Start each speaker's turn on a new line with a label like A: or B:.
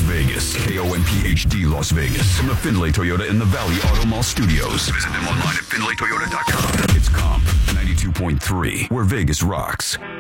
A: Vegas. KOMPHD Las Vegas. From the Findlay Toyota in the Valley Auto Mall Studios. Visit them online at FindlayToyota.com. It's Comp 92.3, where Vegas rocks.